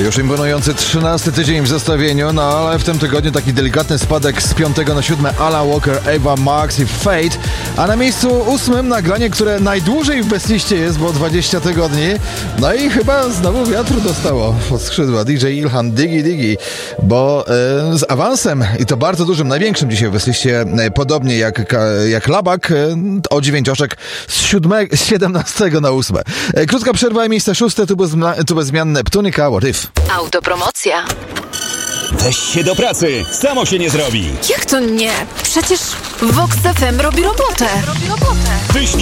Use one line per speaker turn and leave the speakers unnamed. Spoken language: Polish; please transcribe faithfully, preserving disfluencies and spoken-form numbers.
Już imponujący trzynasty tydzień w zestawieniu, no ale w tym tygodniu taki delikatny spadek z piątego na siódme. Alan Walker, Ava Max i Fate, a na miejscu ósmym nagranie, które najdłużej w bestliście jest, bo dwadzieścia tygodni. No i chyba znowu wiatru dostało pod skrzydła. D J Ilhan, Diggy Diggy, bo e, z awansem i to bardzo dużym, największym dzisiaj w bestliście, e, podobnie jak, jak Labak, e, o dziewięć oczek z, siódmego, z siedemnastego na ósme. E, krótka przerwa i miejsce szóste, tu bez, tu bez zmian Neptunika, What If.
Autopromocja.
Weź się do pracy, samo się nie zrobi.
Jak to nie? Przecież Vox F M robi robotę. Robi robotę.
Wyślij